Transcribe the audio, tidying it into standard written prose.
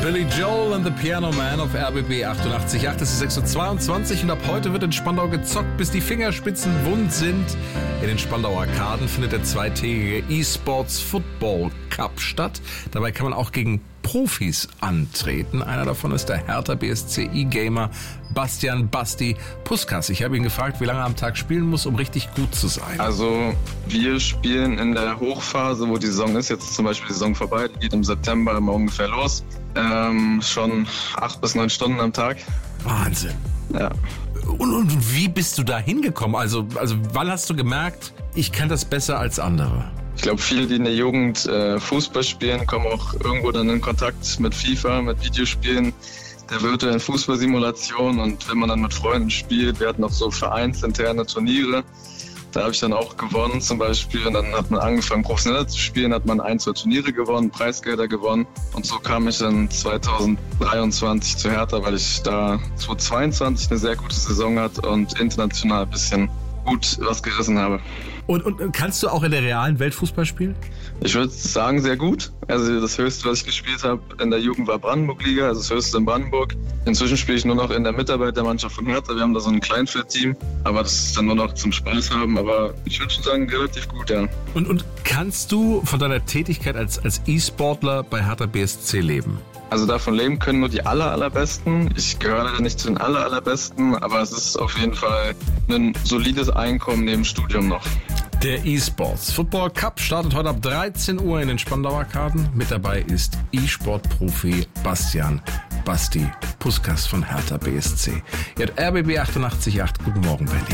Billy Joel and the Piano Man auf RBB 88.8. Es ist 6.22 Uhr und ab heute wird in Spandau gezockt, bis die Fingerspitzen wund sind. In den Spandauer Arkaden findet der zweitägige E-Sports Football Cup statt. Dabei kann man auch gegen Profis antreten. Einer davon ist der Hertha BSC E-Gamer Bastian Basti Puskas. Ich habe ihn gefragt, wie lange er am Tag spielen muss, um richtig gut zu sein. Also wir spielen in der Hochphase, wo die Saison ist. Jetzt zum Beispiel die Saison vorbei, die geht im September immer ungefähr los. Schon 8 bis 9 Stunden am Tag. Wahnsinn. Ja. Und wie bist du da hingekommen? Also wann hast du gemerkt, ich kann das besser als andere? Ich glaube, viele, die in der Jugend Fußball spielen, kommen auch irgendwo dann in Kontakt mit FIFA, mit Videospielen, der virtuellen Fußballsimulation. Und wenn man dann mit Freunden spielt, wir hatten auch so vereinsinterne Turniere, da habe ich dann auch gewonnen zum Beispiel. Und dann hat man angefangen, professioneller zu spielen, hat man 1, 2 Turniere gewonnen, Preisgelder gewonnen. Und so kam ich dann 2023 zu Hertha, weil ich da 2022 eine sehr gute Saison hatte und international ein bisschen gut was gerissen habe. Und kannst du auch in der realen Welt Fußball spielen? Ich würde sagen, sehr gut. Also das Höchste, was ich gespielt habe in der Jugend, war Brandenburg-Liga, also das Höchste in Brandenburg. Inzwischen spiele ich nur noch in der Mitarbeitermannschaft von Hertha. Wir haben da so ein Kleinfeldteam, aber das ist dann nur noch zum Spaß haben. Aber ich würde schon sagen, relativ gut, ja. Und kannst du von deiner Tätigkeit als E-Sportler bei Hertha BSC leben? Also davon leben können nur die allerbesten. Ich gehöre leider nicht zu den allerbesten, aber es ist auf jeden Fall ein solides Einkommen neben Studium noch. Der E-Sports Football Cup startet heute ab 13 Uhr in den Spandauer Arkaden. Mit dabei ist E-Sport-Profi Bastian Basti Puskas von Hertha BSC. Ihr habt RBB 88.8. Guten Morgen, Berlin.